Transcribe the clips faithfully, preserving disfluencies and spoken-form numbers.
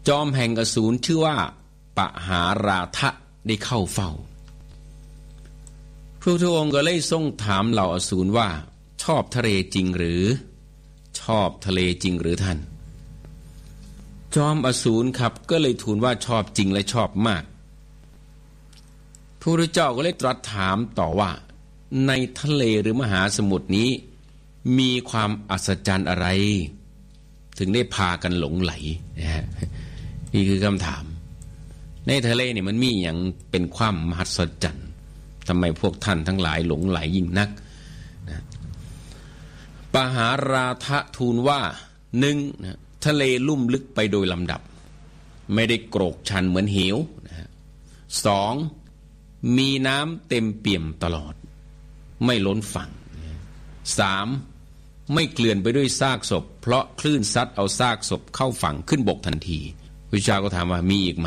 จอมแห่งอสูรชื่อว่าปหาราทะได้เข้าเฝ้าพระพุทธองค์ก็เลยทรงถามเหล่าอสูรว่าชอบทะเลจริงหรือชอบทะเลจริงหรือท่านจอมอสูรครับก็เลยทูลว่าชอบจริงและชอบมากพระพุทธเจ้าก็เลยตรัสถามต่อว่าในทะเลหรือมหาสมุทรนี้มีความอัศจรรย์อะไรถึงได้พากันหลงไหลนะฮะนี่คือคำถามในทะเลเนี่ยมันมีอย่างเป็นความมหัศจรรย์ทำไมพวกท่านทั้งหลายหลงไหลยิ่งนักนะปหาราทะทูลว่าหนึ่งนะทะเลลุ่มลึกไปโดยลำดับไม่ได้โกรกชันเหมือนเหวนะฮะสองมีน้ำเต็มเปี่ยมตลอดไม่ล้นฝั่งสามไม่เกลื่อนไปด้วยซากศพเพราะคลื่นซัดเอาซากศพเข้าฝั่งขึ้นบกทันทีพระเจ้าก็ถามว่ามีอีกไหม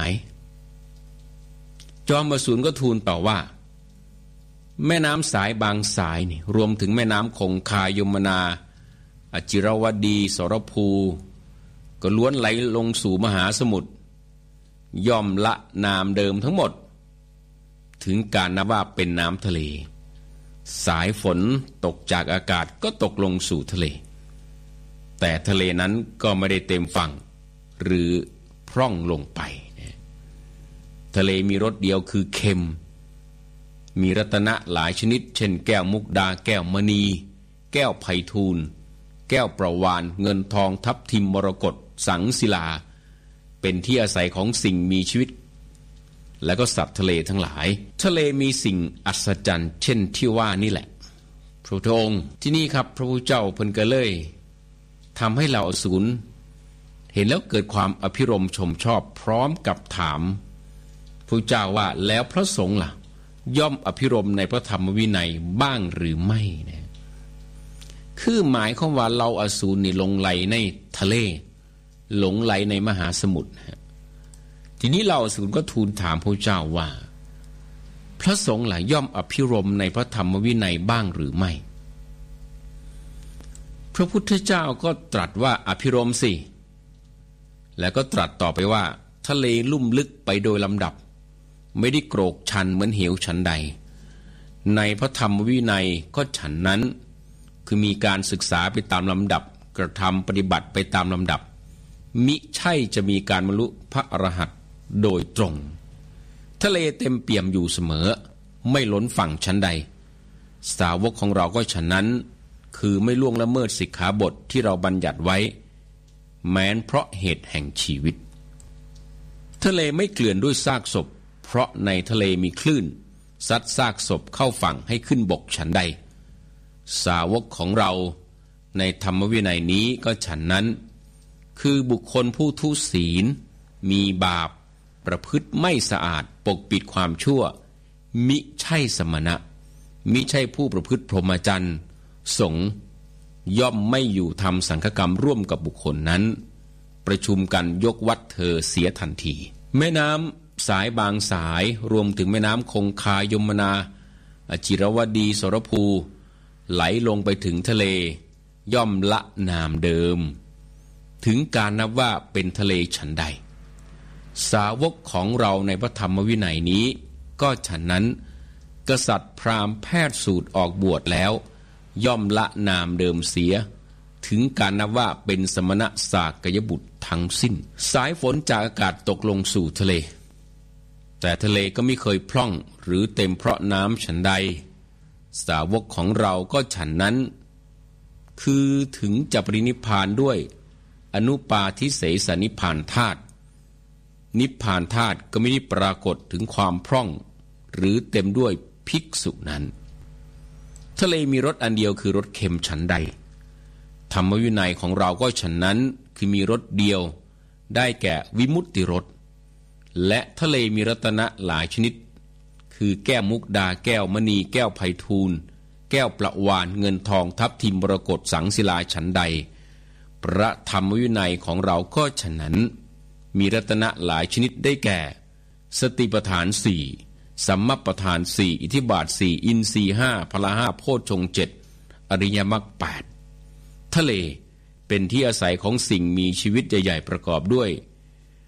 จอมอสูรก็ทูลต่อว่าแม่น้ำสายบางสายนี่รวมถึงแม่น้ำคงคายมนาอจิรวดีสรภูก็ล้วนไหลลงสู่มหาสมุทรย่อมละนามเดิมทั้งหมดถึงการนับว่าเป็นน้ำทะเลสายฝนตกจากอากาศก็ตกลงสู่ทะเลแต่ทะเลนั้นก็ไม่ได้เต็มฝั่งหรือพร่องลงไปทะเลมีรสเดียวคือเค็มมีรัตนะหลายชนิดเช่นแก้วมุกดาแก้วมณีแก้วไพฑูรย์แก้วประวานเงินทองทับทิมมรกตสังศิลาเป็นที่อาศัยของสิ่งมีชีวิตและก็สัตว์ทะเลทั้งหลายทะเลมีสิ่งอัศจรรย์เช่นที่ว่านี่แหละพระพุทธองค์ที่นี่ครับพระพุทธเจ้าเพิ่นก็เลยทำให้เหล่าอสูรเห็นแล้วเกิดความอภิรมย์ชมชอบพร้อมกับถามพระเจ้าว่าแล้วพระสงฆ์ล่ะย่อมอภิรมย์ในพระธรรมวินัยบ้างหรือไม่นะคือหมายความว่าเราอสูรนี่หลงไหลในทะเลหลงไหลในมหาสมุทรนะทีนี้เราอสูรก็ทูลถามพระเจ้าว่าพระสงฆ์ล่ะย่อมอภิรมย์ในพระธรรมวินัยบ้างหรือไม่พระพุทธเจ้าก็ตรัสว่าอภิรมย์สิแล้วก็ตรัสต่อไปว่าทะเลลุ่มลึกไปโดยลำดับไม่ได้โกรกชันเหมือนเหวฉันใดในพระธรรมวินัยก็ฉันนั้นคือมีการศึกษาไปตามลำดับกระทำปฏิบัติไปตามลำดับมิใช่จะมีการบรรลุพระอรหันต์โดยตรงทะเลเต็มเปี่ยมอยู่เสมอไม่ล้นฝั่งชั้นใดสาวกของเราก็ฉะนั้นคือไม่ล่วงละเมิดสิกขาบทที่เราบัญญัติไว้แม้นเพราะเหตุแห่งชีวิตทะเลไม่เกลื่อนด้วยซากศพเพราะในทะเลมีคลื่นซัดซากศพเข้าฝั่งให้ขึ้นบกฉันใดสาวกของเราในธรรมวินัยนี้ก็ฉันนั้นคือบุคคลผู้ทุศีลมีบาปประพฤติไม่สะอาดปกปิดความชั่วมิใช่สมณะมิใช่ผู้ประพฤติพรหมจรรย์สงฆ์ย่อมไม่อยู่ทำสังฆกรรมร่วมกับบุคคลนั้นประชุมกันยกวัดเธอเสียทันทีแม่น้ำสายบางสายรวมถึงแม่น้ำคงคายมนาอจิรวดีสรภูไหลลงไปถึงทะเลย่อมละนามเดิมถึงการนับว่าเป็นทะเลฉันใดสาวกของเราในพระธรรมวินัยนี้ก็ฉะนั้นกษัตริย์พราหมณ์แพทย์สูตรออกบวชแล้วย่อมละนามเดิมเสียถึงการนับว่าเป็นสมณะสากยบุตรทั้งสิ้นสายฝนจากอากาศตกลงสู่ทะเลแต่ทะเลก็ไม่เคยพร่องหรือเต็มเพราะน้ำฉันใดสาวกของเราก็ฉันนั้นคือถึงจะปรินิพพานด้วยอนุปาทิเสสนิพพานธาตุนิพพานธาตุก็ไม่ได้ปรากฏถึงความพร่องหรือเต็มด้วยภิกษุนั้นทะเลมีรสอันเดียวคือรสเค็มฉันใดธรรมวินัยของเราก็ฉันนั้นคือมีรสเดียวได้แก่วิมุตติรสและทะเลมีรัตนะหลายชนิดคือแก้วมุกดาแก้วมณีแก้วไพฑูรย์แก้วประวานเงินทองทับทิมมรกตสังศิลาฉันใดพระธรรมวินัยของเราก็ฉะนั้นมีรัตนะหลายชนิดได้แก่สติปัฏฐานสี่สัมมัปปทานสี่อิทธิบาทสี่อินทรีย์ห้าพละห้าโพชฌงค์เจ็ดอริยมรรคแปดทะเลเป็นที่อาศัยของสิ่งมีชีวิตใหญ่ๆประกอบด้วย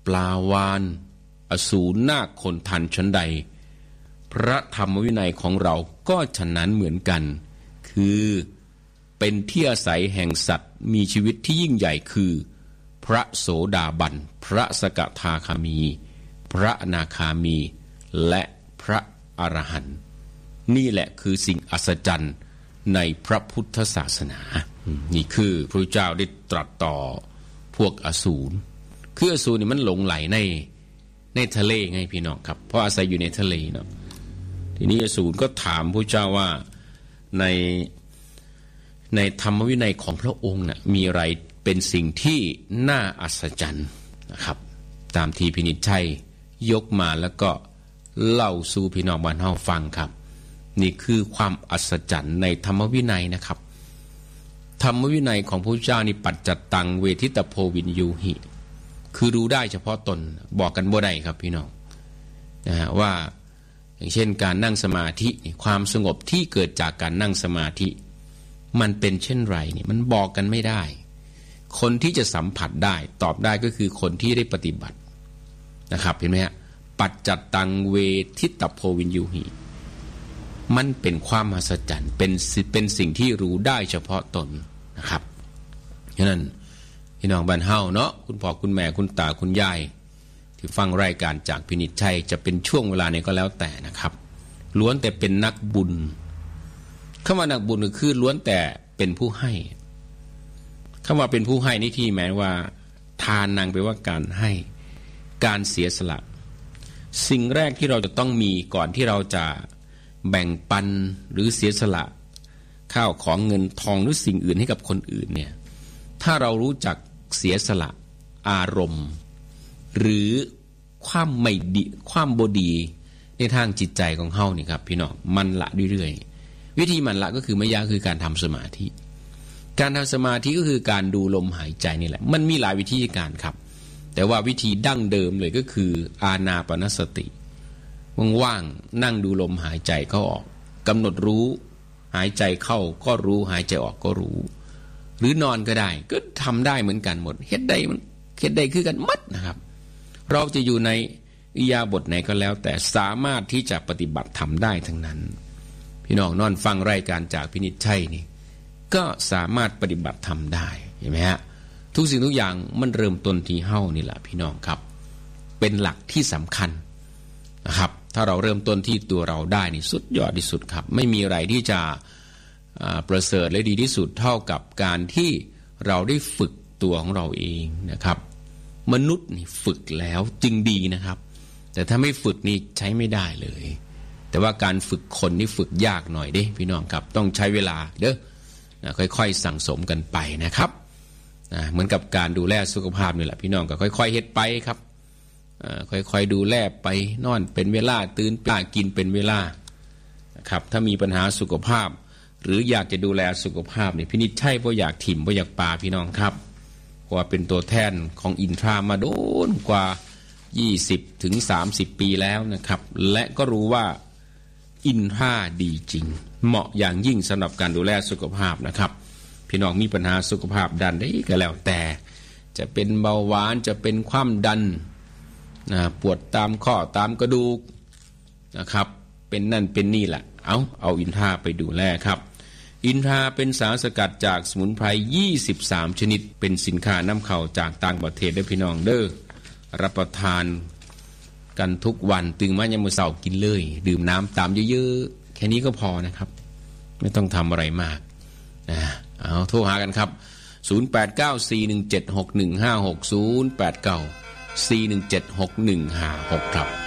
ปลาวาฬอสูรนาคคนทันชั้นใดพระธรรมวินัยของเราก็ฉะนั้นเหมือนกันคือเป็นที่อาศัยแห่งสัตว์มีชีวิตที่ยิ่งใหญ่คือพระโสดาบันพระสกทาคามีพระอนาคามีและพระอรหันต์นี่แหละคือสิ่งอัศจรรย์ในพระพุทธศาสนานี่คือพระเจ้าได้ตรัสต่อพวกอสูรคืออสูรนี่มันหลงไหลในในทะเลไงพี่น้องครับเพราะอาศัยอยู่ในทะเลเนาะทีนี้อสูรก็ถามพระเจ้าว่าในในธรรมวินัยของพระองค์น่ะมีอะไรเป็นสิ่งที่น่าอัศจรรย์นะครับตามที่พินิจชัยยกมาแล้วก็เล่าสู่พี่น้องบ้านเฮาฟังครับนี่คือความอัศจรรย์ในธรรมวินัยนะครับธรรมวินัยของพระเจ้านี่ปัจจัตตังเวทิตโพวินยูหิคือรู้ได้เฉพาะตนบอกกันบ่ได้ครับพี่น้องนะฮะว่าอย่างเช่นการนั่งสมาธิความสงบที่เกิดจากการนั่งสมาธิมันเป็นเช่นไรนี่มันบอกกันไม่ได้คนที่จะสัมผัสได้ตอบได้ก็คือคนที่ได้ปฏิบัตินะครับเห็นไหมฮะปัจจัตตังเวทิตโพวินยูหิมันเป็นความมหัศจรรย์เป็นเป็นสิ่งที่รู้ได้เฉพาะตนนะครับฉะนั้นพี่น้องบ้านเฮาเนาะคุณพ่อคุณแม่คุณตาคุณยายที่ฟังรายการจากพินิจชัยจะเป็นช่วงเวลาไหนก็แล้วแต่นะครับล้วนแต่เป็นนักบุญคำว่านักบุญก็คือล้วนแต่เป็นผู้ให้คำว่าเป็นผู้ให้นี่ที่หมายว่าทานนางไปว่าการให้การเสียสละสิ่งแรกที่เราจะต้องมีก่อนที่เราจะแบ่งปันหรือเสียสละข้าวของเงินทองหรือสิ่งอื่นให้กับคนอื่นเนี่ยถ้าเรารู้จักเสียสละอารมณ์หรือความไม่ดีความบดีในทางจิตใจของเฮานี่ครับพี่น้องมันละเรื่อยๆวิธีมันละก็คือไม่ยากคือการทำสมาธิการทำสมาธิก็คือการดูลมหายใจนี่แหละมันมีหลายวิธีการครับแต่ว่าวิธีดั้งเดิมเลยก็คืออานาปานสติว่างๆนั่งดูลมหายใจเข้าออกกำหนดรู้หายใจเข้าก็รู้หายใจออกก็รู้หรือนอนก็ได้ก็ทำได้เหมือนกันหมดเฮ็ดได้มันเฮ็ดได้คือกันหมดนะครับเราจะอยู่ในอิริยาบถไหนก็แล้วแต่สามารถที่จะปฏิบัติทำได้ทั้งนั้นพี่น้องนอนฟังรายการจากพินิจชัยนี่ก็สามารถปฏิบัติทำได้เห็นไหมฮะทุกสิ่งทุกอย่างมันเริ่มต้นที่เฮ้านี่แหละพี่น้องครับเป็นหลักที่สำคัญนะครับถ้าเราเริ่มต้นที่ตัวเราได้นี่สุดยอดที่สุดครับไม่มีอะไรที่จะประเสริฐและดีที่สุดเท่ากับการที่เราได้ฝึกตัวของเราเองนะครับมนุษย์นี่ฝึกแล้วจึงดีนะครับแต่ถ้าไม่ฝึกนี่ใช้ไม่ได้เลยแต่ว่าการฝึกคนนี่ฝึกยากหน่อยเด้พี่น้องครับต้องใช้เวลาเด้อค่อยๆสั่งสมกันไปนะครับเหมือนกับการดูแลสุขภาพนี่แหละพี่น้องก็ค่อยๆเฮ็ดไปครับค่อยๆดูแลไปนอนเป็นเวลาตื่นปลากินเป็นเวลานะครับถ้ามีปัญหาสุขภาพหรืออยากจะดูแลสุขภาพเนี่ยพินิจใช่เพราะอยากถิ่มเพราะอยากปาพี่น้องครับเพราะว่าเป็นตัวแทนของอินทรามาโดนกว่ายี่สิบถึงสามสิบปีแล้วนะครับและก็รู้ว่าอินทราดีจริงเหมาะอย่างยิ่งสำหรับการดูแลสุขภาพนะครับพี่น้องมีปัญหาสุขภาพดันได้ก็แล้วแต่จะเป็นเบาหวานจะเป็นความดันนะปวดตามข้อตามกระดูกนะครับเป็นนั่นเป็นนี่แหละเอาเอาอินทราไปดูแลครับอินทราเป็นสารสกัดจากสมุนไพรยี่สิบสามชนิดเป็นสินค้านำเข้าจากต่างประเทศได้พี่น้องเด้อรับประทานกันทุกวันตื่นมายามมื้อเช้ากินเลยดื่มน้ำตามเยอะๆแค่นี้ก็พอนะครับไม่ต้องทำอะไรมากนะเอาโทรหากันครับศูนย์ แปด เก้า สี่ หนึ่ง เจ็ด หก หนึ่ง ห้า หก ศูนย์ แปด เก้า สี่ หนึ่ง เจ็ด หก หนึ่ง ห้า หกครับ